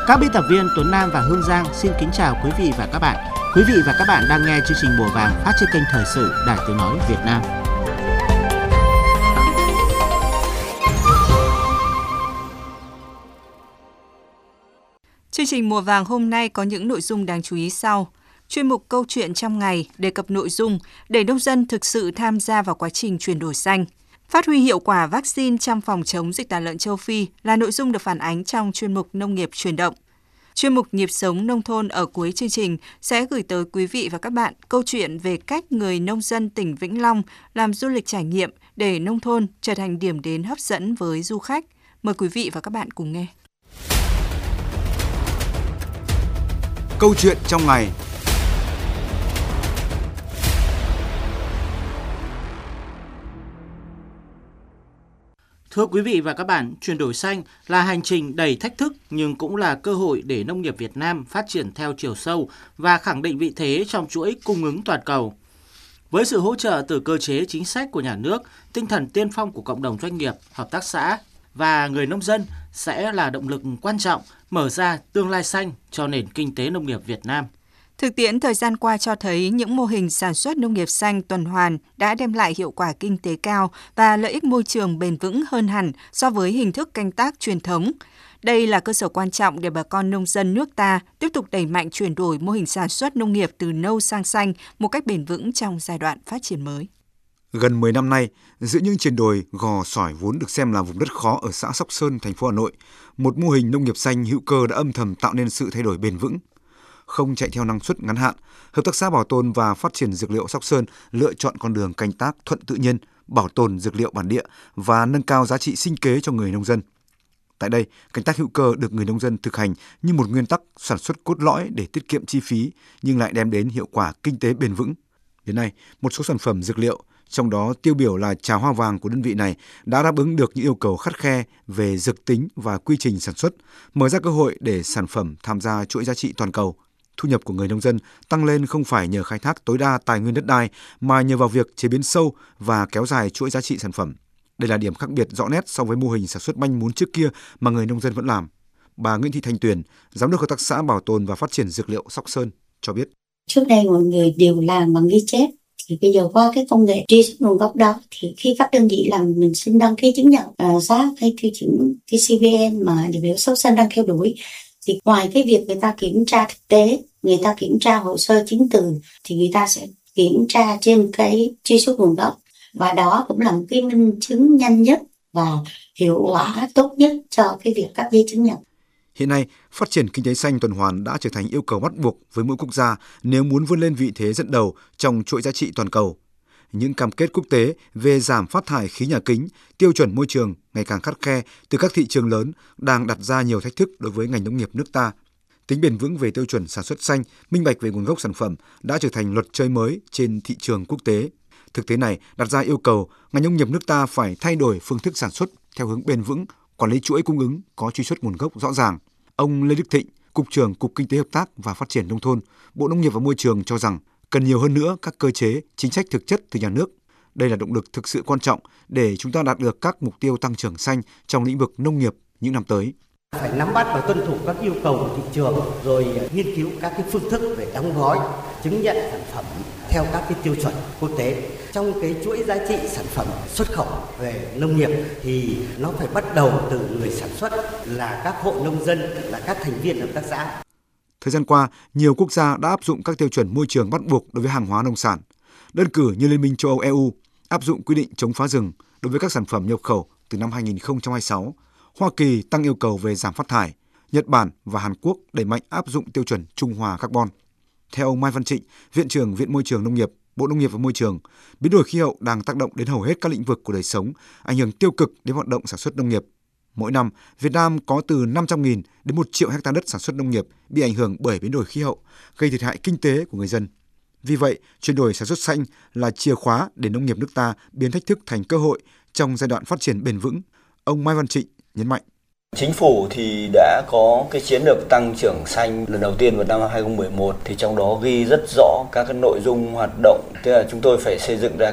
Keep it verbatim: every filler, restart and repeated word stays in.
Các biên tập viên Tuấn Nam và Hương Giang xin kính chào quý vị và các bạn. Quý vị và các bạn đang nghe chương trình Mùa Vàng phát trên kênh Thời sự Đài Tiếng nói Việt Nam. Chương trình Mùa Vàng hôm nay có những nội dung đáng chú ý sau. Chuyên mục Câu chuyện trong ngày đề cập nội dung để nông dân thực sự tham gia vào quá trình chuyển đổi xanh. Phát huy hiệu quả vaccine trong phòng chống dịch tả lợn châu Phi là nội dung được phản ánh trong chuyên mục Nông nghiệp chuyển động. Chuyên mục Nhịp sống nông thôn ở cuối chương trình sẽ gửi tới quý vị và các bạn câu chuyện về cách người nông dân tỉnh Vĩnh Long làm du lịch trải nghiệm để nông thôn trở thành điểm đến hấp dẫn với du khách. Mời quý vị và các bạn cùng nghe. Câu chuyện trong ngày. Thưa quý vị và các bạn, chuyển đổi xanh là hành trình đầy thách thức nhưng cũng là cơ hội để nông nghiệp Việt Nam phát triển theo chiều sâu và khẳng định vị thế trong chuỗi cung ứng toàn cầu. Với sự hỗ trợ từ cơ chế chính sách của nhà nước, tinh thần tiên phong của cộng đồng doanh nghiệp, hợp tác xã và người nông dân sẽ là động lực quan trọng mở ra tương lai xanh cho nền kinh tế nông nghiệp Việt Nam. Thực tiễn thời gian qua cho thấy những mô hình sản xuất nông nghiệp xanh tuần hoàn đã đem lại hiệu quả kinh tế cao và lợi ích môi trường bền vững hơn hẳn so với hình thức canh tác truyền thống. Đây là cơ sở quan trọng để bà con nông dân nước ta tiếp tục đẩy mạnh chuyển đổi mô hình sản xuất nông nghiệp từ nâu sang xanh một cách bền vững trong giai đoạn phát triển mới. Gần mười năm nay, giữa những triền đồi, gò, sỏi vốn được xem là vùng đất khó ở xã Sóc Sơn, thành phố Hà Nội, một mô hình nông nghiệp xanh hữu cơ đã âm thầm tạo nên sự thay đổi bền vững. Không chạy theo năng suất ngắn hạn, Hợp tác xã Bảo tồn và Phát triển Dược liệu Sóc Sơn lựa chọn con đường canh tác thuận tự nhiên, bảo tồn dược liệu bản địa và nâng cao giá trị sinh kế cho người nông dân. Tại đây, canh tác hữu cơ được người nông dân thực hành như một nguyên tắc sản xuất cốt lõi để tiết kiệm chi phí nhưng lại đem đến hiệu quả kinh tế bền vững. Đến nay, một số sản phẩm dược liệu, trong đó tiêu biểu là trà hoa vàng của đơn vị này, đã đáp ứng được những yêu cầu khắt khe về dược tính và quy trình sản xuất, mở ra cơ hội để sản phẩm tham gia chuỗi giá trị toàn cầu. Thu nhập của người nông dân tăng lên không phải nhờ khai thác tối đa tài nguyên đất đai mà nhờ vào việc chế biến sâu và kéo dài chuỗi giá trị sản phẩm. Đây là điểm khác biệt rõ nét so với mô hình sản xuất manh mún trước kia mà người nông dân vẫn làm. Bà Nguyễn Thị Thanh Tuyền, Giám đốc Hợp tác xã Bảo tồn và Phát triển Dược liệu Sóc Sơn cho biết. Trước đây mọi người đều làm bằng ghi chép. Thì bây giờ qua cái công nghệ truy xuất nguồn gốc đó thì khi các đơn vị làm mình xin đăng ký chứng nhận uh, giá hay tiêu chuẩn cái xê vê en mà dược liệu Sóc Sơn đang theo đuổi, thì ngoài cái việc người ta kiểm tra thực tế, người ta kiểm tra hồ sơ chứng từ thì người ta sẽ kiểm tra trên cái truy xuất nguồn gốc, và đó cũng là một cái minh chứng nhanh nhất và hiệu quả tốt nhất cho cái việc cấp giấy chứng nhận. Hiện nay, phát triển kinh tế xanh tuần hoàn đã trở thành yêu cầu bắt buộc với mỗi quốc gia nếu muốn vươn lên vị thế dẫn đầu trong chuỗi giá trị toàn cầu. Những cam kết quốc tế về giảm phát thải khí nhà kính, tiêu chuẩn môi trường ngày càng khắt khe từ các thị trường lớn đang đặt ra nhiều thách thức đối với ngành nông nghiệp nước ta. Tính bền vững về tiêu chuẩn sản xuất xanh, minh bạch về nguồn gốc sản phẩm đã trở thành luật chơi mới trên thị trường quốc tế. Thực tế này đặt ra yêu cầu ngành nông nghiệp nước ta phải thay đổi phương thức sản xuất theo hướng bền vững, quản lý chuỗi cung ứng có truy xuất nguồn gốc rõ ràng. Ông Lê Đức Thịnh, Cục trưởng Cục Kinh tế Hợp tác và Phát triển Nông thôn, Bộ Nông nghiệp và Môi trường cho rằng cần nhiều hơn nữa các cơ chế, chính sách thực chất từ nhà nước. Đây là động lực thực sự quan trọng để chúng ta đạt được các mục tiêu tăng trưởng xanh trong lĩnh vực nông nghiệp những năm tới. Phải nắm bắt và tuân thủ các yêu cầu của thị trường, rồi nghiên cứu các cái phương thức về đóng gói, chứng nhận sản phẩm theo các cái tiêu chuẩn quốc tế. Trong cái chuỗi giá trị sản phẩm xuất khẩu về nông nghiệp thì nó phải bắt đầu từ người sản xuất là các hộ nông dân, là các thành viên hợp tác xã. Thời gian qua, nhiều quốc gia đã áp dụng các tiêu chuẩn môi trường bắt buộc đối với hàng hóa nông sản. Đơn cử như Liên minh châu Âu e u áp dụng quy định chống phá rừng đối với các sản phẩm nhập khẩu từ năm hai nghìn không trăm hai mươi sáu. Hoa Kỳ tăng yêu cầu về giảm phát thải. Nhật Bản và Hàn Quốc đẩy mạnh áp dụng tiêu chuẩn trung hòa carbon. Theo ông Mai Văn Trịnh, Viện trưởng Viện Môi trường Nông nghiệp, Bộ Nông nghiệp và Môi trường, biến đổi khí hậu đang tác động đến hầu hết các lĩnh vực của đời sống, ảnh hưởng tiêu cực đến hoạt động sản xuất nông nghiệp. Mỗi năm, Việt Nam có từ năm trăm nghìn đến một triệu hectare đất sản xuất nông nghiệp bị ảnh hưởng bởi biến đổi khí hậu, gây thiệt hại kinh tế của người dân. Vì vậy, chuyển đổi sản xuất xanh là chìa khóa để nông nghiệp nước ta biến thách thức thành cơ hội trong giai đoạn phát triển bền vững. Ông Mai Văn Trịnh nhấn mạnh. Chính phủ thì đã có cái chiến lược tăng trưởng xanh lần đầu tiên vào năm hai nghìn không trăm mười một, thì trong đó ghi rất rõ các cái nội dung hoạt động, tức là chúng tôi phải xây dựng ra